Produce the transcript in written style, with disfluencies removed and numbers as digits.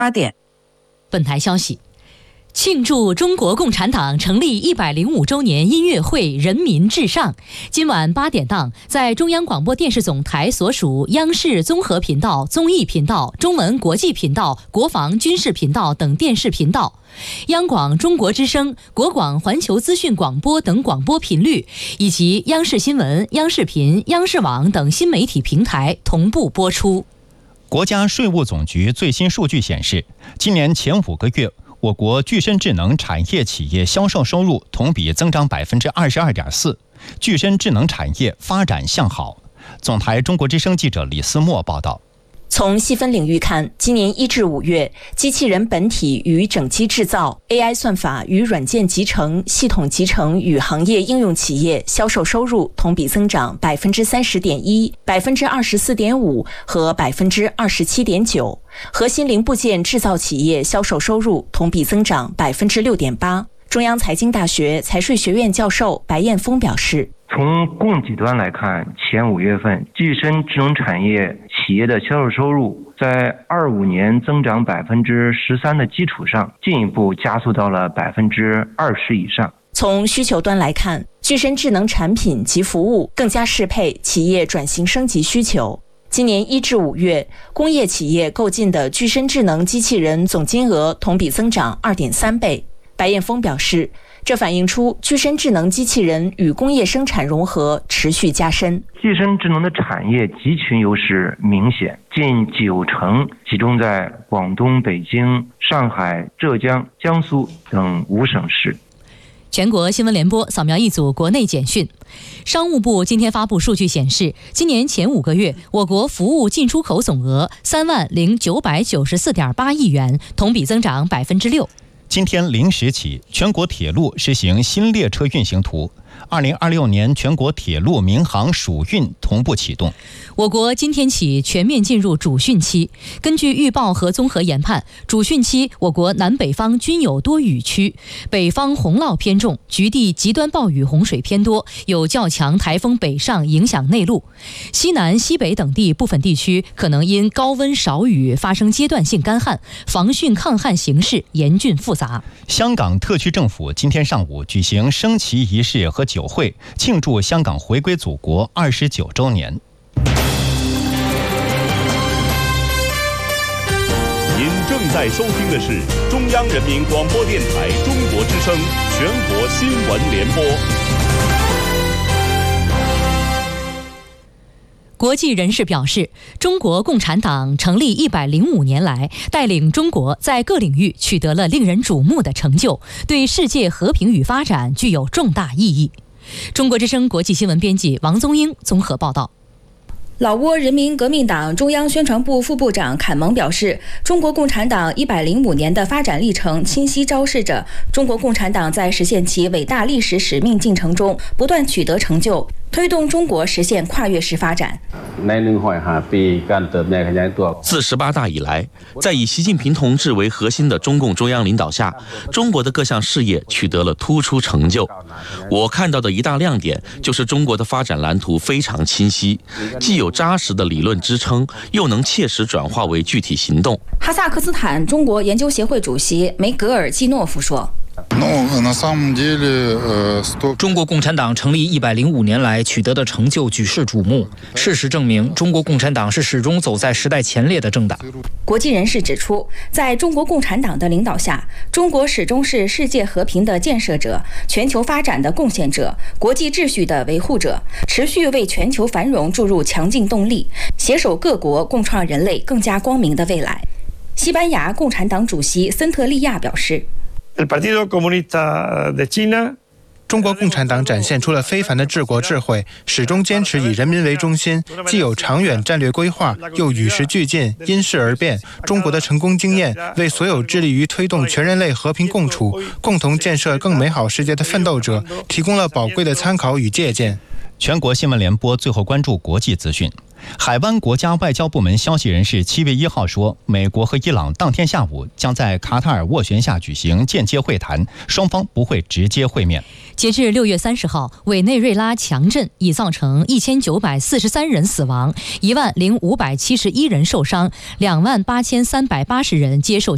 8点。 本台消息，庆祝中国共产党成立105周年音乐会人民至上，今晚8点档，在中央广播电视总台所属央视综合频道、综艺频道、中文国际频道、国防军事频道等电视频道，央广中国之声、国广环球资讯广播等广播频率，以及央视新闻、央视频、央视网等新媒体平台同步播出。 国家税务总局最新数据显示，今年前5个月，我国具身智能产业企业销售收入同比增长22.4%，具身智能产业发展向好。总台中国之声记者李思墨报道。 从细分领域看，今年1至5月，机器人本体与整机制造、AI 算法与软件集成、系统集成与行业应用企业销售收入同比增长30.1%、24.5%和27.9%。核心零部件制造企业销售收入同比增长6.8%。中央财经大学财税学院教授白彦峰表示， 从供给端来看，前5月份具身智能产业企业的销售收入在25年增长13%的基础上，进一步加速到了20%以上。 从需求端来看，具身智能产品及服务更加适配企业转型升级需求。今年1至5月，工业企业购进的具身智能机器人总金额同比增长2.3倍。白彦峰表示，这反映出具身智能机器人与工业生产融合持续加深。 具身智能的产业集群优势明显，近90%集中在广东、北京、上海、浙江、江苏等5省市。 全国新闻联播扫描一组国内简讯。商务部今天发布数据显示，今年前5个月，我国服务进出口总额30994.8亿元，同比增长6%。 今天0时起，全国铁路实行新列车运行图。2026年全国铁路民航暑运同步启动。 我国今天起全面进入主汛期。根据预报和综合研判，主汛期我国南北方均有多雨区，北方洪涝偏重，局地极端暴雨洪水偏多，有较强台风北上影响内陆。西南、西北等地部分地区可能因高温少雨发生阶段性干旱，防汛抗旱形势严峻复杂。 香港特区政府今天上午举行升旗仪式和酒会，庆祝香港回归祖国29周年。 您正在收听的是中央人民广播电台中国之声全国新闻联播。 国际人士表示，中国共产党成立105年来，带领中国在各领域取得了令人瞩目的成就，对世界和平与发展具有重大意义。中国之声国际新闻编辑王宗英综合报道。 老挝人民革命党中央宣传部副部长坎蒙表示，中国共产党105年的发展历程清晰昭示着中国共产党在实现其伟大历史使命进程中不断取得成就，推动中国实现跨越式发展。 自18大以来，在以习近平同志为核心的中共中央领导下，中国的各项事业取得了突出成就。我看到的一大亮点就是中国的发展蓝图非常清晰，既有扎实的理论支撑，又能切实转化为具体行动。 哈萨克斯坦中国研究协会主席梅格尔季诺夫说， 中国共产党成立105年来取得的成就举世瞩目。事实证明，中国共产党是始终走在时代前列的政党。 国际人士指出，在中国共产党的领导下，中国始终是世界和平的建设者、全球发展的贡献者、国际秩序的维护者，持续为全球繁荣注入强劲动力，携手各国共创人类更加光明的未来。西班牙共产党主席森特利亚表示， 中国共产党展现出了非凡的治国智慧，始终坚持以人民为中心，既有长远战略规划，又与时俱进，因势而变。中国的成功经验为所有致力于推动全人类和平共处、共同建设更美好世界的奋斗者提供了宝贵的参考与借鉴。 全国新闻联播最后关注国际资讯。海湾国家外交部门消息人士7月1号说，美国和伊朗当天下午将在卡塔尔斡旋下举行间接会谈，双方不会直接会面。 截至6月30号，委内瑞拉强震已造成1943人死亡，10571人受伤，28380人接受